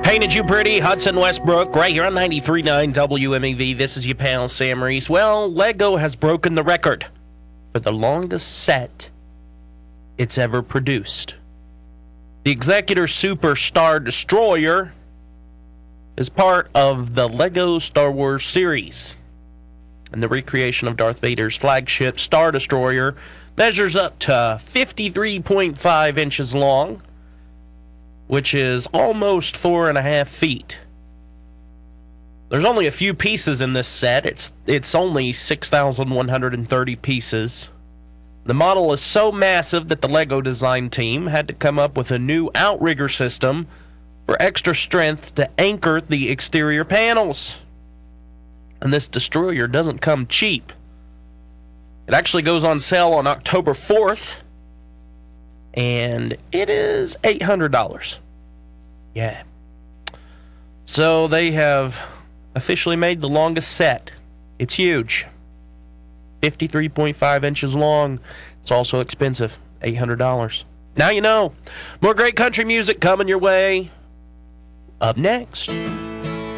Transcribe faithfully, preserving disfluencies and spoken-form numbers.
Painted You Pretty, Hudson Westbrook, right here on ninety-three point nine W M E V. This is your pal, Sam Reese. Well, Lego has broken the record for the longest set it's ever produced. The Executor Super Star Destroyer is part of the Lego Star Wars series. And the recreation of Darth Vader's flagship Star Destroyer measures up to fifty-three point five inches long, which is almost four and a half feet. There's only a few pieces in this set. It's it's only six thousand one hundred thirty pieces. The model is so massive that the Lego design team had to come up with a new outrigger system for extra strength to anchor the exterior panels. And this destroyer doesn't come cheap. It actually goes on sale on October fourth, and it is eight hundred dollars. Yeah. So they have officially made the longest set. It's huge. fifty-three point five inches long. It's also expensive. eight hundred dollars. Now you know. More great country music coming your way. Up next.